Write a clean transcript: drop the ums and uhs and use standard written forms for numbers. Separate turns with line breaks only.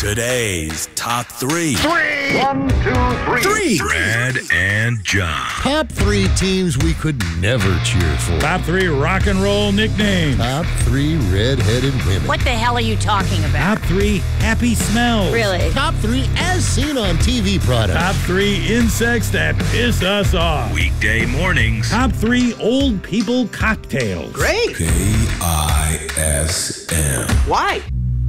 Today's top three.
One, two, three.
Brad and John.
Top three teams we could never cheer for.
Top three rock and roll nicknames.
Top three red-headed women.
What the hell are you talking about?
Top three happy smells.
Really?
Top three as seen on TV products.
Top three insects that piss us off.
Weekday mornings.
Top three old people cocktails.
Great.
KISM.
Why?